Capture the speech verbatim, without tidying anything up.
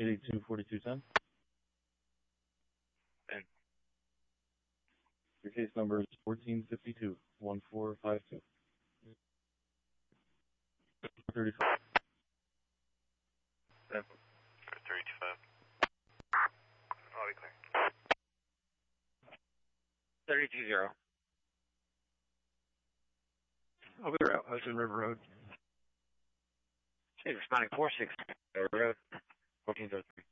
eight eight two, four two one zero. And Your case number is fourteen fifty-two, one four five two. thirty-five. then for thirty-five. I'll be clear. thirty-two zero. I'll be right. Hudson River Road. Hey, responding four six Road, fourteen oh three.